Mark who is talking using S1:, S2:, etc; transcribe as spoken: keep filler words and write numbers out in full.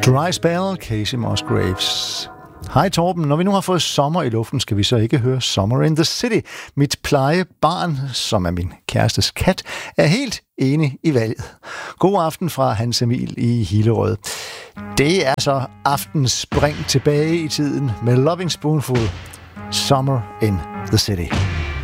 S1: Dry Spell, Casey Musgraves. Hej Torben, når vi nu har fået sommer i luften, skal vi så ikke høre Summer in the City? Mit plejebarn, som er min kærestes kat, er helt enig i valget. God aften fra Hans Emil i Hillerød. Det er så aftens spring tilbage i tiden med Loving Spoonful, Summer in the City.